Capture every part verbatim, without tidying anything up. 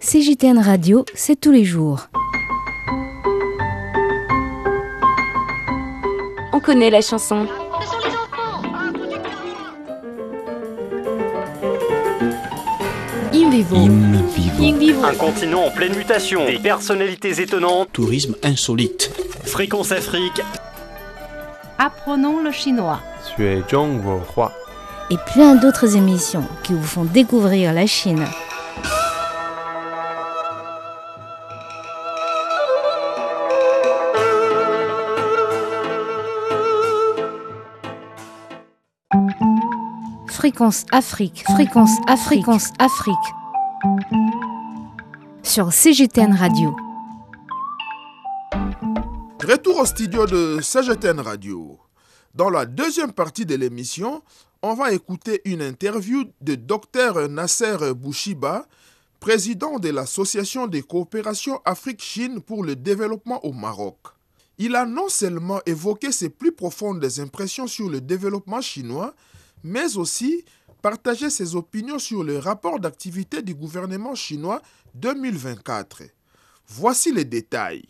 C J T N Radio, c'est tous les jours. On connaît la chanson. Ce sont les enfants. In vivo. In vivo. In vivo. Un continent en pleine mutation, des personnalités étonnantes, Tourisme insolite. Fréquence Afrique. Apprenons le chinois. Et plein d'autres émissions qui vous font découvrir la Chine. Fréquence Afrique, Fréquence Afrique, Fréquence Afrique. Sur C J T N Radio. Retour au studio de C J T N Radio. Dans la deuxième partie de l'émission, on va écouter une interview de Dr Nasser Bouchiba, président de l'Association de coopération Afrique-Chine pour le développement au Maroc. Il a non seulement évoqué ses plus profondes impressions sur le développement chinois, mais aussi partagé ses opinions sur le rapport d'activité du gouvernement chinois deux mille vingt-quatre. Voici les détails.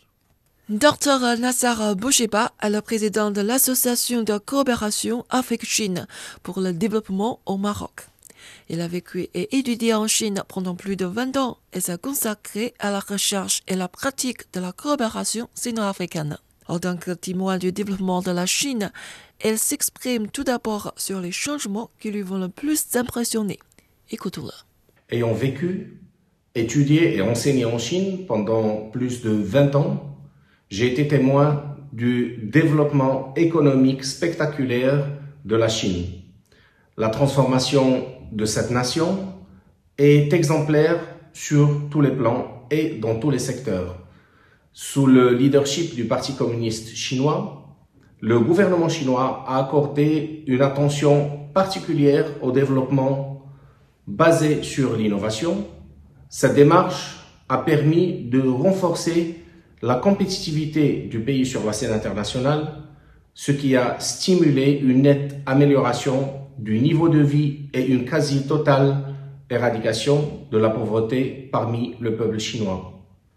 Dr Nasser Bouchiba est le président de l'Association de coopération Afrique-Chine pour le développement au Maroc. Il a vécu et étudié en Chine pendant plus de vingt ans et s'est consacré à la recherche et la pratique de la coopération sino-africaine. En tant que témoin du développement de la Chine, il s'exprime tout d'abord sur les changements qui lui vont le plus impressionner. Écoutons-le. Ayant vécu, étudié et enseigné en Chine pendant plus de vingt ans, j'ai été témoin du développement économique spectaculaire de la Chine. La transformation de cette nation est exemplaire sur tous les plans et dans tous les secteurs. Sous le leadership du Parti communiste chinois, le gouvernement chinois a accordé une attention particulière au développement basé sur l'innovation. Cette démarche a permis de renforcer la compétitivité du pays sur la scène internationale, ce qui a stimulé une nette amélioration du niveau de vie et une quasi-totale éradication de la pauvreté parmi le peuple chinois.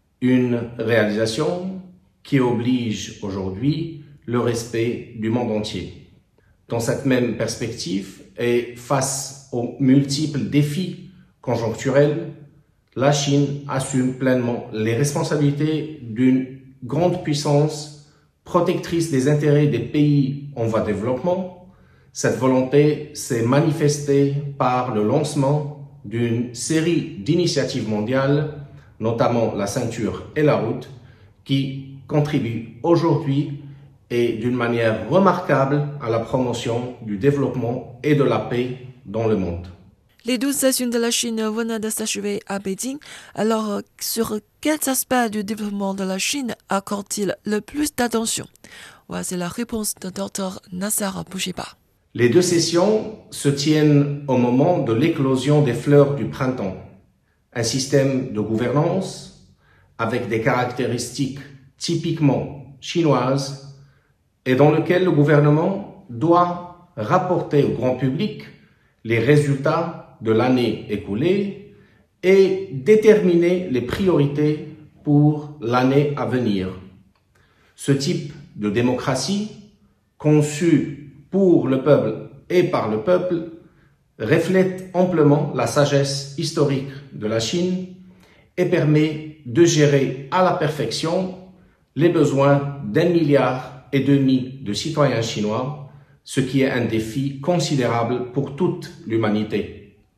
Une réalisation qui oblige aujourd'hui le respect du monde entier. Dans cette même perspective et face aux multiples défis conjoncturels, la Chine assume pleinement les responsabilités d'une grande puissance protectrice des intérêts des pays en voie de développement. Cette volonté s'est manifestée par le lancement d'une série d'initiatives mondiales, notamment la ceinture et la route, qui contribuent aujourd'hui et d'une manière remarquable à la promotion du développement et de la paix dans le monde. Les douze sessions de la Chine venaient de s'achever à Pékin. Alors, sur quels aspects du développement de la Chine accorde-t-il le plus d'attention? Voici la réponse de Dr Nasser Bouchiba. Les deux sessions se tiennent au moment de l'éclosion des fleurs du printemps. Un système de gouvernance avec des caractéristiques typiquement chinoises et dans lequel le gouvernement doit rapporter au grand public les résultats de l'année écoulée et déterminer les priorités pour l'année à venir. Ce type de démocratie, conçu pour le peuple et par le peuple, reflète amplement la sagesse historique de la Chine et permet de gérer à la perfection les besoins d'un milliard et demi de citoyens chinois, ce qui est un défi considérable pour toute l'humanité.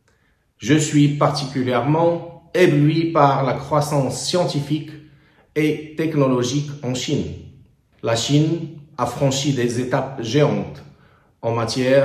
Je suis particulièrement ébloui par la croissance scientifique et technologique en Chine. La Chine a franchi des étapes géantes en matière